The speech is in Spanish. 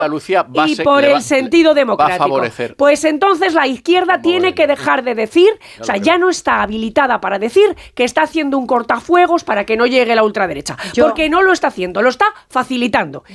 Andalucía y por el sentido democrático. Va a favorecer. Pues entonces la izquierda tiene que dejar de decir, o sea, ya no está habilitada para decir que está haciendo un cortafuegos para que no llegue la ultraderecha, porque no lo está haciendo, lo está facilitando.